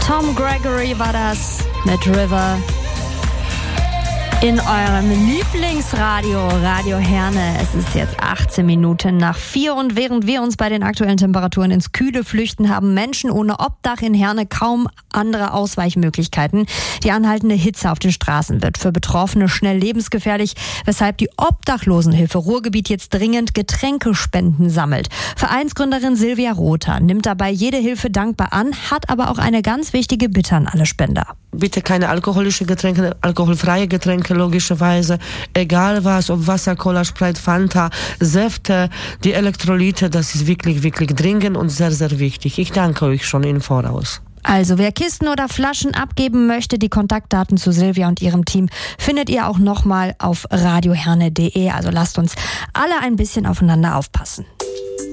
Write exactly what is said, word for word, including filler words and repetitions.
Tom Gregory war das mit River in eurem Lieblingsradio, Radio Herne. Es ist jetzt achtzehn Minuten nach vier und während wir uns bei den aktuellen Temperaturen ins Kühle flüchten, haben Menschen ohne Obdach in Herne kaum andere Ausweichmöglichkeiten. Die anhaltende Hitze auf den Straßen wird für Betroffene schnell lebensgefährlich, weshalb die Obdachlosenhilfe Ruhrgebiet jetzt dringend Getränkespenden sammelt. Vereinsgründerin Silvia Rother nimmt dabei jede Hilfe dankbar an, hat aber auch eine ganz wichtige Bitte an alle Spender. Bitte keine alkoholischen Getränke, alkoholfreie Getränke logischerweise, egal was, ob Wasser, Cola, Sprite, Fanta, Säfte, die Elektrolyte, das ist wirklich, wirklich dringend und sehr, sehr wichtig. Ich danke euch schon im Voraus. Also wer Kisten oder Flaschen abgeben möchte, die Kontaktdaten zu Silvia und ihrem Team findet ihr auch nochmal auf radioherne punkt de. Also lasst uns alle ein bisschen aufeinander aufpassen.